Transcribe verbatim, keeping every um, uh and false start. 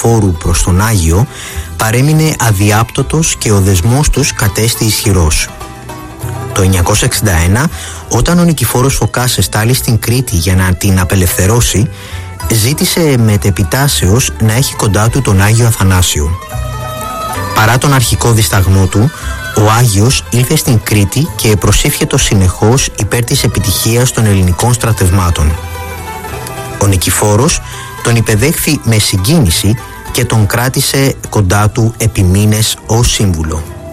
Νικηφόρου προς τον Άγιο παρέμεινε αδιάπτωτος και ο δεσμός τους κατέστη ισχυρός. Το εννιακόσια εξήντα ένα, όταν ο Νικηφόρος Φωκάς εστάλει στην Κρήτη για να την απελευθερώσει, ζήτησε μετεπιτάσεως να έχει κοντά του τον Άγιο Αθανάσιο. Παρά τον αρχικό δισταγμό του, ο Άγιος ήλθε στην Κρήτη και προσήφιετο συνεχώς υπέρ της επιτυχίας των ελληνικών στρατευμάτων. Ο Νικηφόρος τον υπεδέχθη με συγκίνηση και τον κράτησε κοντά του επί μήνες ως σύμβουλο.